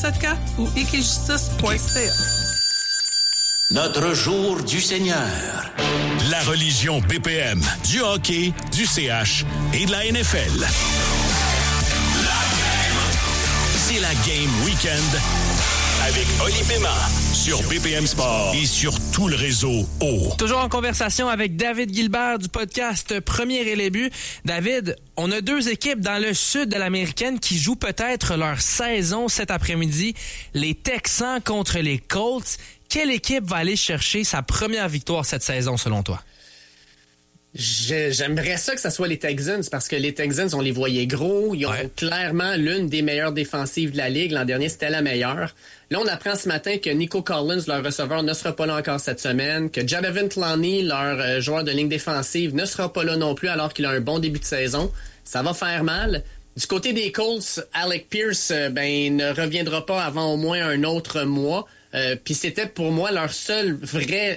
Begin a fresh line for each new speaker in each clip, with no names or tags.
7K ou equijustice.ca.
Notre jour du Seigneur.
La religion BPM, du hockey, du CH et de la NFL. C'est la Game Weekend avec Oli Pema sur BPM Sport et sur tout le réseau O.
Toujours en conversation avec David Gilbert du podcast Premier et les buts. David, on a deux équipes dans le sud de l'Américaine qui jouent peut-être leur saison cet après-midi. Les Texans contre les Colts. Quelle équipe va aller chercher sa première victoire cette saison selon toi?
J'aimerais ça que ce soit les Texans parce que les Texans, on les voyait gros. Ils ont clairement l'une des meilleures défensives de la Ligue. L'an dernier, c'était la meilleure. Là, on apprend ce matin que Nico Collins, leur receveur, ne sera pas là encore cette semaine. Que Jadavion Clowney, leur joueur de ligne défensive, ne sera pas là non plus alors qu'il a un bon début de saison. Ça va faire mal. Du côté des Colts, Alec Pierce ne reviendra pas avant au moins un autre mois. Puis c'était pour moi leur seule vraie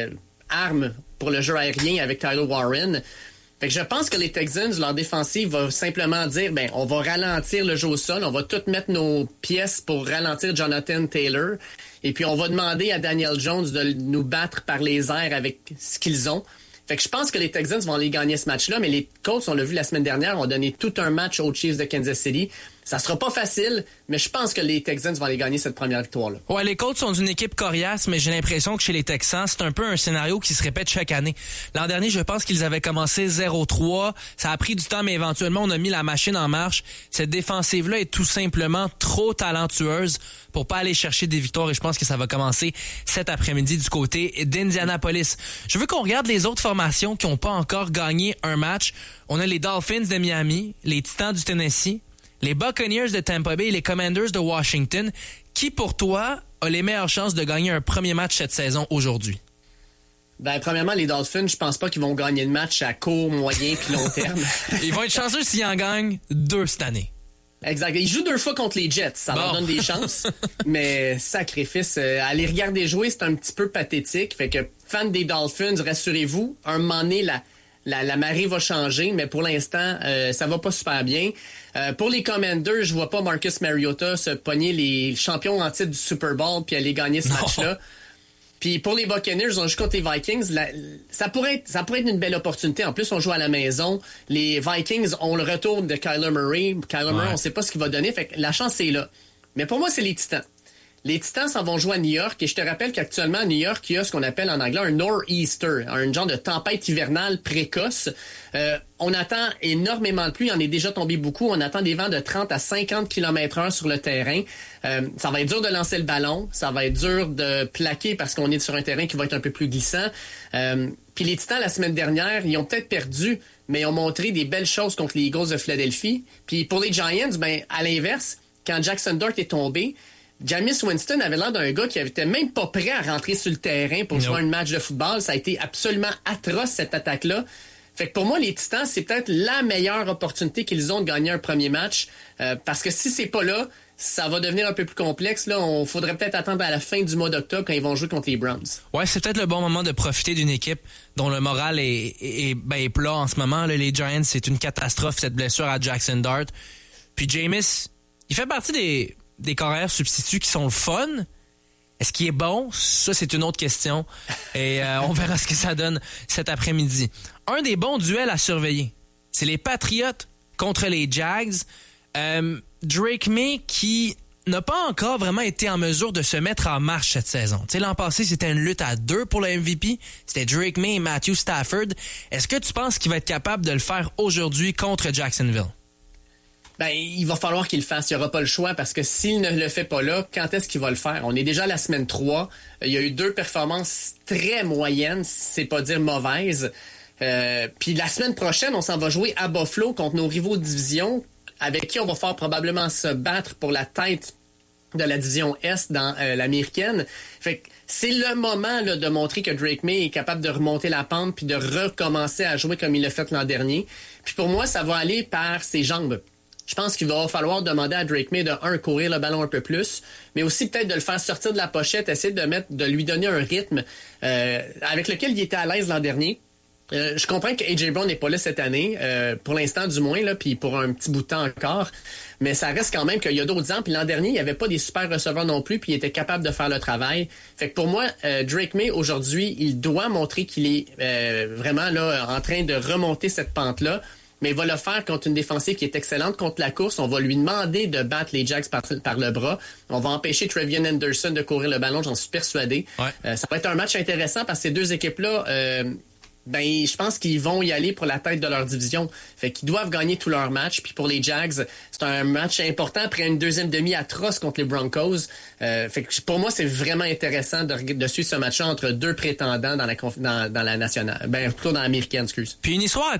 arme pour le jeu aérien avec Tyler Warren. Fait que je pense que les Texans, leur défensive va simplement dire, on va ralentir le jeu au sol, on va tout mettre nos pièces pour ralentir Jonathan Taylor, et puis on va demander à Daniel Jones de nous battre par les airs avec ce qu'ils ont. Fait que je pense que les Texans vont aller gagner ce match-là, mais les Colts, on l'a vu la semaine dernière, ont donné tout un match aux Chiefs de Kansas City. Ça sera pas facile, mais je pense que les Texans vont aller gagner cette première victoire-là.
Ouais, les Colts sont une équipe coriace, mais j'ai l'impression que chez les Texans, c'est un peu un scénario qui se répète chaque année. L'an dernier, je pense qu'ils avaient commencé 0-3. Ça a pris du temps, mais éventuellement, on a mis la machine en marche. Cette défensive-là est tout simplement trop talentueuse pour pas aller chercher des victoires, et je pense que ça va commencer cet après-midi du côté d'Indianapolis. Je veux qu'on regarde les autres formations qui n'ont pas encore gagné un match. On a les Dolphins de Miami, les Titans du Tennessee, les Buccaneers de Tampa Bay et les Commanders de Washington. Qui, pour toi, a les meilleures chances de gagner un premier match cette saison aujourd'hui?
Premièrement, les Dolphins, je pense pas qu'ils vont gagner le match à court, moyen puis long terme.
Ils vont être chanceux s'ils en gagnent 2 cette année.
Exact. Ils jouent 2 fois contre les Jets. Ça leur donne des chances. Mais sacrifice, à les regarder jouer, c'est un petit peu pathétique. Fait que, fans des Dolphins, rassurez-vous, un moment donné, la marée va changer, mais pour l'instant, ça va pas super bien. Pour les Commanders, je vois pas Marcus Mariota se pogner les champions en titre du Super Bowl puis aller gagner ce match-là. Puis pour les Buccaneers, on joue contre les Vikings. Ça pourrait être une belle opportunité. En plus, on joue à la maison. Les Vikings ont le retour de Kyler Murray. Murray, on sait pas ce qu'il va donner. Fait que la chance est là. Mais pour moi, c'est les Titans. Les Titans s'en vont jouer à New York, et je te rappelle qu'actuellement, à New York, il y a ce qu'on appelle en anglais un nor'easter, un genre de tempête hivernale précoce. On attend énormément de pluie, il en est déjà tombé beaucoup. On attend des vents de 30 à 50 km/h sur le terrain. Ça va être dur de lancer le ballon, ça va être dur de plaquer parce qu'on est sur un terrain qui va être un peu plus glissant. Puis les Titans, la semaine dernière, ils ont peut-être perdu, mais ils ont montré des belles choses contre les Eagles de Philadelphie. Puis pour les Giants, à l'inverse, quand Jackson Dart est tombé, Jameis Winston avait l'air d'un gars qui était même pas prêt à rentrer sur le terrain pour jouer un match de football. Ça a été absolument atroce, cette attaque-là. Fait que pour moi, les Titans, c'est peut-être la meilleure opportunité qu'ils ont de gagner un premier match. Parce que si c'est pas là, ça va devenir un peu plus complexe. Là, on faudrait peut-être attendre à la fin du mois d'octobre quand ils vont jouer contre les Browns.
Ouais, c'est peut-être le bon moment de profiter d'une équipe dont le moral est plat en ce moment. Là, les Giants, c'est une catastrophe, cette blessure à Jackson Dart. Puis Jameis, il fait partie des carrières substituts qui sont le fun. Est-ce qu'il est bon? Ça, c'est une autre question. Et on verra ce que ça donne cet après-midi. Un des bons duels à surveiller, c'est les Patriots contre les Jags. Drake May qui n'a pas encore vraiment été en mesure de se mettre en marche cette saison. Tu sais, l'an passé, c'était une lutte à 2 pour le MVP. C'était Drake May et Matthew Stafford. Est-ce que tu penses qu'il va être capable de le faire aujourd'hui contre Jacksonville?
Il va falloir qu'il le fasse. Il n'y aura pas le choix parce que s'il ne le fait pas là, quand est-ce qu'il va le faire? On est déjà à la semaine 3. Il y a eu 2 performances très moyennes, c'est pas dire mauvaises. Puis la semaine prochaine, on s'en va jouer à Buffalo contre nos rivaux de division avec qui on va faire probablement se battre pour la tête de la division Est dans l'américaine. Fait que c'est le moment là, de montrer que Drake May est capable de remonter la pente puis de recommencer à jouer comme il l'a fait l'an dernier. Puis pour moi, ça va aller par ses jambes. Je pense qu'il va falloir demander à Drake May de courir le ballon un peu plus, mais aussi peut-être de le faire sortir de la pochette, essayer de lui donner un rythme avec lequel il était à l'aise l'an dernier. Je comprends que A.J. Brown n'est pas là cette année, pour l'instant du moins, là, puis pour un petit bout de temps encore. Mais ça reste quand même qu'il y a d'autres ans. Puis l'an dernier, il n'y avait pas des super receveurs non plus, puis il était capable de faire le travail. Fait que pour moi, Drake May, aujourd'hui, il doit montrer qu'il est vraiment là en train de remonter cette pente-là. Mais il va le faire contre une défensive qui est excellente contre la course. On va lui demander de battre les Jags par le bras. On va empêcher Trevion Henderson de courir le ballon, j'en suis persuadé. Ouais. Ça va être un match intéressant parce que ces deux équipes-là... je pense qu'ils vont y aller pour la tête de leur division. Fait qu'ils doivent gagner tous leurs matchs. Puis pour les Jags, c'est un match important après une deuxième demi atroce contre les Broncos. Fait que pour moi, c'est vraiment intéressant de suivre ce match-là entre deux prétendants dans la nationale. Plutôt dans l'américaine, excuse.
Puis une histoire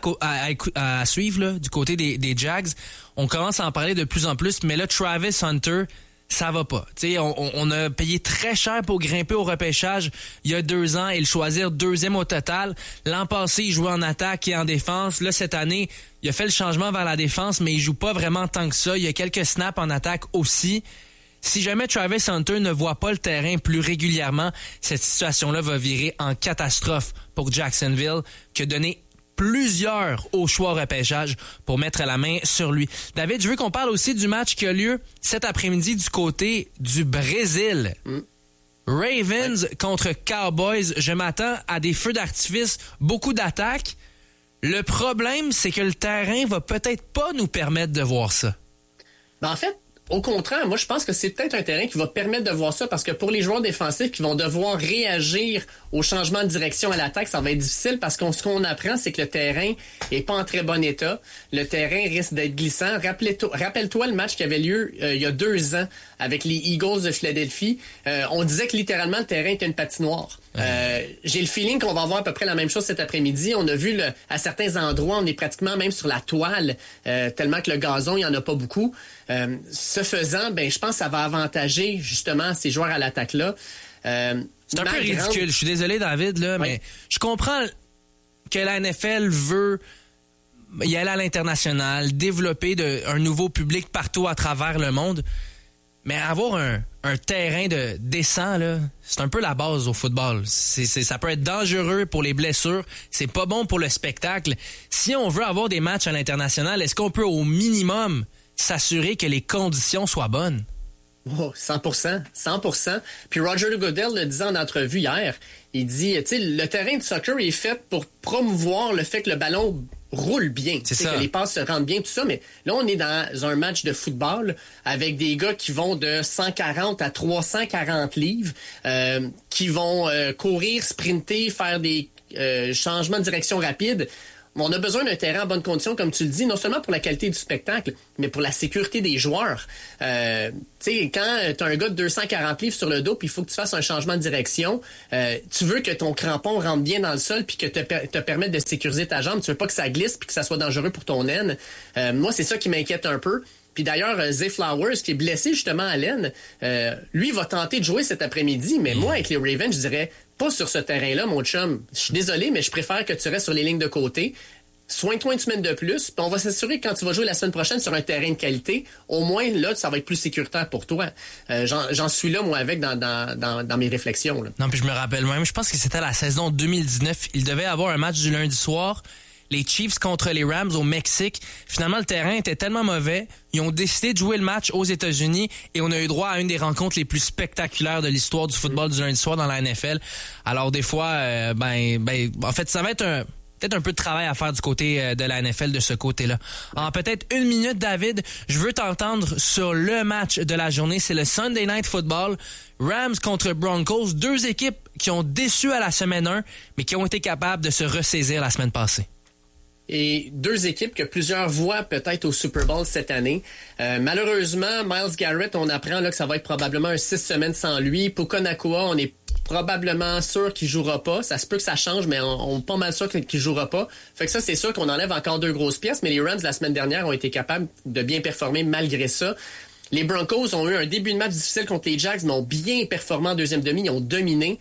à suivre là, du côté des Jags. On commence à en parler de plus en plus, mais là, Travis Hunter... ça va pas. T'sais, on a payé très cher pour grimper au repêchage il y a 2 ans et le choisir 2e au total. L'an passé, il jouait en attaque et en défense. Là, cette année, il a fait le changement vers la défense, mais il joue pas vraiment tant que ça. Il y a quelques snaps en attaque aussi. Si jamais Travis Hunter ne voit pas le terrain plus régulièrement, cette situation-là va virer en catastrophe pour Jacksonville, qui a donné plusieurs au choix au repêchage pour mettre la main sur lui. David, je veux qu'on parle aussi du match qui a lieu cet après-midi du côté du Brésil. Ravens contre Cowboys. Je m'attends à des feux d'artifice, beaucoup d'attaques. Le problème, c'est que le terrain va peut-être pas nous permettre de voir ça.
En fait, au contraire, moi, je pense que c'est peut-être un terrain qui va permettre de voir ça parce que pour les joueurs défensifs qui vont devoir réagir au changement de direction à l'attaque, ça va être difficile parce que ce qu'on apprend, c'est que le terrain est pas en très bon état. Le terrain risque d'être glissant. Rappelle-toi le match qui avait lieu il y a 2 ans avec les Eagles de Philadelphie. On disait que littéralement le terrain était une patinoire. J'ai le feeling qu'on va avoir à peu près la même chose cet après-midi. On a vu à certains endroits, on est pratiquement même sur la toile, tellement que le gazon, il n'y en a pas beaucoup. Ce faisant, je pense que ça va avantager justement ces joueurs à l'attaque-là.
C'est un peu ridicule. Je suis désolé, David, là, mais je comprends que la NFL veut y aller à l'international, développer un nouveau public partout à travers le monde. Mais avoir un terrain décent, là, c'est un peu la base au football. Ça peut être dangereux pour les blessures. C'est pas bon pour le spectacle. Si on veut avoir des matchs à l'international, est-ce qu'on peut au minimum s'assurer que les conditions soient bonnes?
Oh, 100%. Puis Roger Goodell le disait en entrevue hier. Il dit, tu sais, le terrain de soccer est fait pour promouvoir le fait que le ballon roule bien, que les passes se rendent bien, tout ça, mais là, on est dans un match de football avec des gars qui vont de 140 à 340 livres, qui vont courir, sprinter, faire des changements de direction rapides. On a besoin d'un terrain en bonne condition, comme tu le dis, non seulement pour la qualité du spectacle, mais pour la sécurité des joueurs. Tu sais, quand tu as un gars de 240 livres sur le dos, puis il faut que tu fasses un changement de direction, tu veux que ton crampon rentre bien dans le sol puis que te permette de sécuriser ta jambe. Tu veux pas que ça glisse puis que ça soit dangereux pour ton aine. Moi, c'est ça qui m'inquiète un peu. Puis d'ailleurs, Zay Flowers, qui est blessé justement à l'aine, lui va tenter de jouer cet après-midi, mais moi, avec les Ravens, je dirais pas sur ce terrain-là, mon chum. Je suis désolé, mais je préfère que tu restes sur les lignes de côté. Soigne-toi une semaine de plus, puis on va s'assurer que quand tu vas jouer la semaine prochaine sur un terrain de qualité, au moins, là, ça va être plus sécuritaire pour toi. J'en suis là, moi, avec dans mes réflexions. Là.
Non, puis je me rappelle même, je pense que c'était la saison 2019. Il devait avoir un match du lundi soir. Les Chiefs contre les Rams au Mexique. Finalement, le terrain était tellement mauvais. Ils ont décidé de jouer le match aux États-Unis et on a eu droit à une des rencontres les plus spectaculaires de l'histoire du football du lundi soir dans la NFL. Alors, des fois, en fait, ça va être peut-être un peu de travail à faire du côté de la NFL de ce côté-là. En peut-être 1 minute, David, je veux t'entendre sur le match de la journée. C'est le Sunday Night Football. Rams contre Broncos. 2 équipes qui ont déçu à la semaine 1, mais qui ont été capables de se ressaisir la semaine passée.
Et 2 équipes que plusieurs voient peut-être au Super Bowl cette année. Malheureusement, Myles Garrett, on apprend là que ça va être probablement un 6 semaines sans lui. Puka Nacua, on est probablement sûr qu'il jouera pas. Ça se peut que ça change, mais on est pas mal sûr qu'il jouera pas. Fait que ça, c'est sûr qu'on enlève encore 2 grosses pièces, mais les Rams, la semaine dernière, ont été capables de bien performer malgré ça. Les Broncos ont eu un début de match difficile contre les Jags, mais ont bien performé en deuxième demi. Ils ont dominé.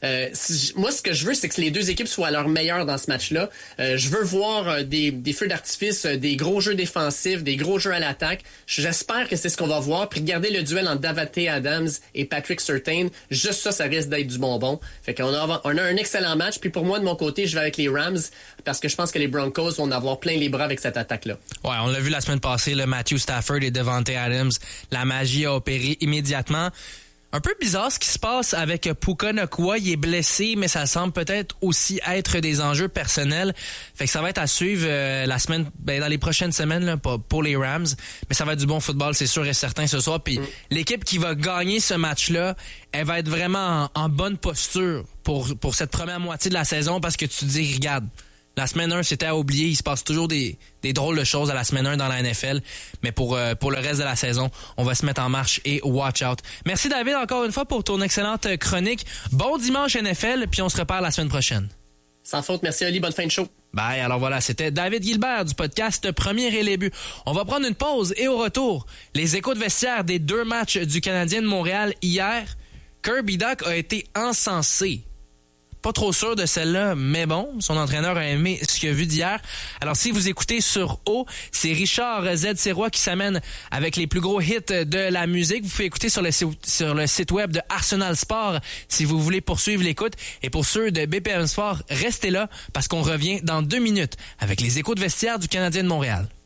Moi, ce que je veux, c'est que les deux équipes soient à leur meilleur dans ce match-là. Je veux voir des feux d'artifice, des gros jeux défensifs, des gros jeux à l'attaque. J'espère que c'est ce qu'on va voir. Puis regarder le duel entre Davante Adams et Patrick Surtain, juste ça risque d'être du bonbon. Fait qu'on a un excellent match. Puis pour moi, de mon côté, je vais avec les Rams parce que je pense que les Broncos vont en avoir plein les bras avec cette attaque-là.
Ouais, on l'a vu la semaine passée, le Matthew Stafford et Davante Adams. La magie a opéré immédiatement. Un peu bizarre ce qui se passe avec Puka Nacua. Il est blessé, mais ça semble peut-être aussi être des enjeux personnels. Fait que ça va être à suivre la semaine, dans les prochaines semaines là, pour les Rams. Mais ça va être du bon football, c'est sûr et certain ce soir. Puis l'équipe qui va gagner ce match-là, elle va être vraiment en bonne posture pour cette première moitié de la saison parce que tu te dis, regarde, la semaine 1, c'était à oublier. Il se passe toujours des drôles de choses à la semaine 1 dans la NFL. Mais pour le reste de la saison, on va se mettre en marche et watch out. Merci David encore une fois pour ton excellente chronique. Bon dimanche NFL, puis on se reparle la semaine prochaine.
Sans faute, merci Ali, bonne fin de show.
Bye, alors voilà, c'était David Gilbert du podcast Premier et les buts. On va prendre une pause et au retour, les échos de vestiaire des 2 matchs du Canadien de Montréal hier. Kirby Dach a été encensé. Pas trop sûr de celle-là, mais bon, son entraîneur a aimé ce qu'il a vu d'hier. Alors, si vous écoutez sur O, c'est Richard Z. Sirois qui s'amène avec les plus gros hits de la musique. Vous pouvez écouter sur le site web de Arsenal Sport si vous voulez poursuivre l'écoute. Et pour ceux de BPM Sport, restez là parce qu'on revient dans 2 minutes avec les échos de vestiaire du Canadien de Montréal.